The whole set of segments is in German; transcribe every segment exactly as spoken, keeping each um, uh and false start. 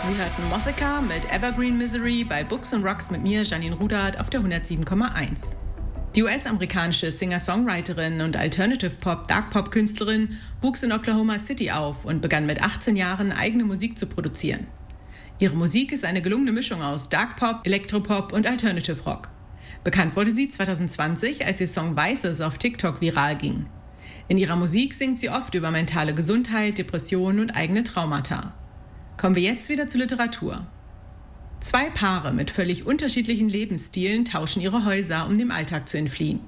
Sie hörten Mothica mit Evergreen Misery bei Books and Rocks mit mir, Janine Rudert, auf der hundertsieben Komma eins. Die U S-amerikanische Singer-Songwriterin und Alternative-Pop-Dark-Pop-Künstlerin wuchs in Oklahoma City auf und begann mit achtzehn Jahren eigene Musik zu produzieren. Ihre Musik ist eine gelungene Mischung aus Dark-Pop, Elektropop und Alternative Rock. Bekannt wurde sie zwanzig zwanzig, als ihr Song Vices auf TikTok viral ging. In ihrer Musik singt sie oft über mentale Gesundheit, Depressionen und eigene Traumata. Kommen wir jetzt wieder zur Literatur. Zwei Paare mit völlig unterschiedlichen Lebensstilen tauschen ihre Häuser, um dem Alltag zu entfliehen.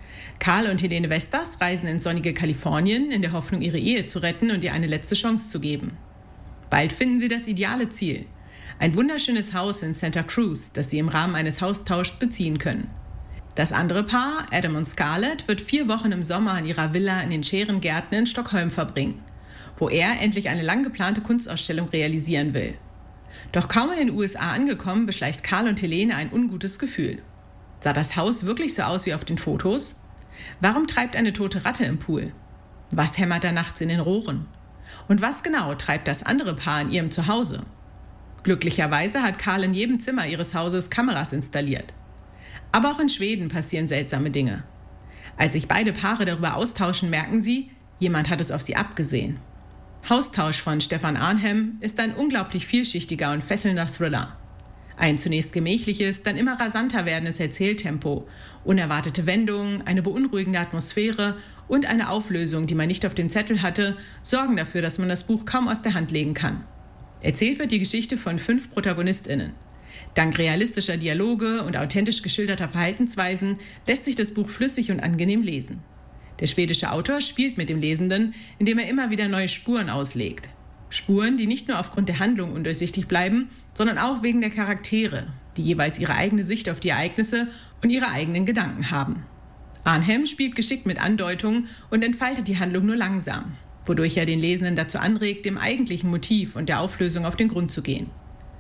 Karl und Helene Westers reisen ins sonnige Kalifornien, in der Hoffnung, ihre Ehe zu retten und ihr eine letzte Chance zu geben. Bald finden sie das ideale Ziel: ein wunderschönes Haus in Santa Cruz, das sie im Rahmen eines Haustauschs beziehen können. Das andere Paar, Adam und Scarlett, wird vier Wochen im Sommer in ihrer Villa in den Scherengärten in Stockholm verbringen, wo er endlich eine lang geplante Kunstausstellung realisieren will. Doch kaum in den U S A angekommen, beschleicht Karl und Helene ein ungutes Gefühl. Sah das Haus wirklich so aus wie auf den Fotos? Warum treibt eine tote Ratte im Pool? Was hämmert da nachts in den Rohren? Und was genau treibt das andere Paar in ihrem Zuhause? Glücklicherweise hat Karl in jedem Zimmer ihres Hauses Kameras installiert. Aber auch in Schweden passieren seltsame Dinge. Als sich beide Paare darüber austauschen, merken sie, jemand hat es auf sie abgesehen. Haustausch von Stefan Arnhem ist ein unglaublich vielschichtiger und fesselnder Thriller. Ein zunächst gemächliches, dann immer rasanter werdendes Erzähltempo, unerwartete Wendungen, eine beunruhigende Atmosphäre und eine Auflösung, die man nicht auf dem Zettel hatte, sorgen dafür, dass man das Buch kaum aus der Hand legen kann. Erzählt wird die Geschichte von fünf ProtagonistInnen. Dank realistischer Dialoge und authentisch geschilderter Verhaltensweisen lässt sich das Buch flüssig und angenehm lesen. Der schwedische Autor spielt mit dem Lesenden, indem er immer wieder neue Spuren auslegt. Spuren, die nicht nur aufgrund der Handlung undurchsichtig bleiben, sondern auch wegen der Charaktere, die jeweils ihre eigene Sicht auf die Ereignisse und ihre eigenen Gedanken haben. Arnhem spielt geschickt mit Andeutungen und entfaltet die Handlung nur langsam, wodurch er den Lesenden dazu anregt, dem eigentlichen Motiv und der Auflösung auf den Grund zu gehen.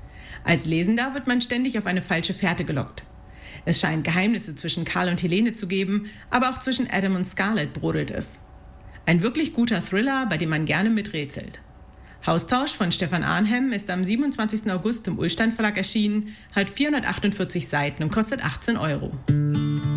Als Lesender wird man ständig auf eine falsche Fährte gelockt. Es scheint Geheimnisse zwischen Karl und Helene zu geben, aber auch zwischen Adam und Scarlett brodelt es. Ein wirklich guter Thriller, bei dem man gerne miträtselt. Haustausch von Stefan Arnhem ist am siebenundzwanzigsten August im Ullstein Verlag erschienen, hat vierhundertachtundvierzig Seiten und kostet achtzehn Euro.